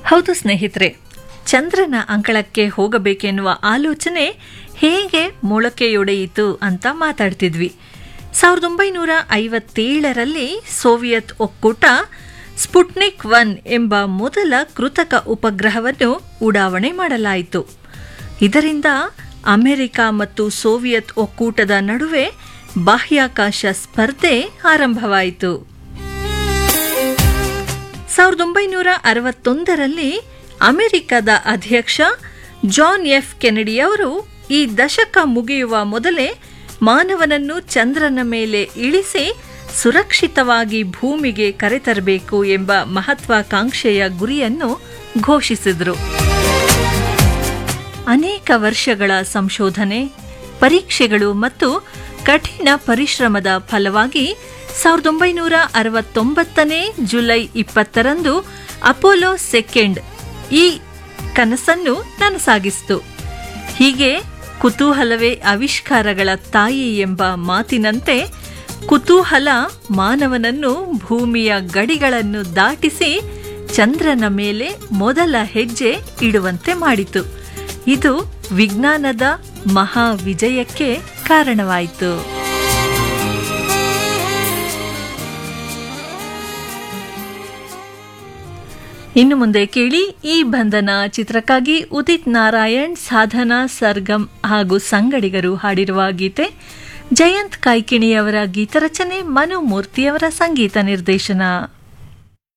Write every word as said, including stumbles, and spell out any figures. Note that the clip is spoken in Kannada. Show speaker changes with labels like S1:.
S1: ಹೌದು ಸ್ನೇಹಿತರೆ, ಚಂದ್ರನ ಅಂಗಳಕ್ಕೆ ಹೋಗಬೇಕೆನ್ನುವ ಆಲೋಚನೆ ಹೇಗೆ ಮೊಳಕೆಯೊಡೆಯಿತು ಅಂತ ಮಾತಾಡ್ತಿದ್ವಿ. ಸಾವಿರದ ಒಂಬೈನೂರ ಐವತ್ತೇಳರಲ್ಲಿ ಸೋವಿಯತ್ ಒಕ್ಕೂಟ ಸ್ಪುಟ್ನಿಕ್ ಒನ್ ಎಂಬ ಮೊದಲ ಕೃತಕ ಉಪಗ್ರಹವನ್ನು ಉಡಾವಣೆ ಮಾಡಲಾಯಿತು. ಇದರಿಂದ ಅಮೆರಿಕ ಮತ್ತು ಸೋವಿಯತ್ ಒಕ್ಕೂಟದ ನಡುವೆ ಬಾಹ್ಯಾಕಾಶ ಸ್ಪರ್ಧೆ ಆರಂಭವಾಯಿತು. ಸಾವಿರದ ಒಂಬೈನೂರ ಅರವತ್ತೊಂದರಲ್ಲಿ ಅಮೆರಿಕದ ಅಧ್ಯಕ್ಷ ಜಾನ್ ಎಫ್ ಕೆನೆಡಿ ಅವರು ಈ ದಶಕ ಮುಗಿಯುವ ಮೊದಲೇ ಮಾನವನನ್ನು ಚಂದ್ರನ ಮೇಲೆ ಇಳಿಸಿ ಸುರಕ್ಷಿತವಾಗಿ ಭೂಮಿಗೆ ಕರೆತರಬೇಕು ಎಂಬ ಮಹತ್ವಾಕಾಂಕ್ಷೆಯ ಗುರಿಯನ್ನು ಘೋಷಿಸಿದರು. ಅನೇಕ ವರ್ಷಗಳ ಸಂಶೋಧನೆ, ಪರೀಕ್ಷೆಗಳು ಮತ್ತು ಕಠಿಣ ಪರಿಶ್ರಮದ ಫಲವಾಗಿ ಸಾವಿರದ ಒಂಬೈನೂರ ಅರವತ್ತೊಂಬತ್ತನೇ ಜುಲೈ ಇಪ್ಪತ್ತರಂದು ಅಪೋಲೋ ಸೆಕೆಂಡ್ ಈ ಕನಸನ್ನು ನನಸಾಗಿಸಿತು. ಹೀಗೆ ಕುತೂಹಲವೇ ಆವಿಷ್ಕಾರಗಳ ತಾಯಿ ಎಂಬ ಮಾತಿನಂತೆ ಕುತೂಹಲ ಮಾನವನನ್ನು ಭೂಮಿಯ ಗಡಿಗಳನ್ನು ದಾಟಿಸಿ ಚಂದ್ರನ ಮೇಲೆ ಮೊದಲ ಹೆಜ್ಜೆ ಇಡುವಂತೆ ಮಾಡಿತು. ಇದು ವಿಜ್ಞಾನದ ಮಹಾ ವಿಜಯಕ್ಕೆ ಕಾರಣವಾಯಿತು. ಇನ್ನು ಮುಂದೆ ಕೇಳಿ ಈ ಬಂಧನ ಚಿತ್ರಕ್ಕಾಗಿ ಉದಿತ್ ನಾರಾಯಣ್, ಸಾಧನಾ ಸರ್ಗಮ್ ಹಾಗೂ ಸಂಗಡಿಗರು ಹಾಡಿರುವ ಗೀತೆ. ಜಯಂತ್ ಕಾಯ್ಕಿಣಿಯವರ ಗೀತರಚನೆ, ಮನು ಮೂರ್ತಿಯವರ ಸಂಗೀತ ನಿರ್ದೇಶನ.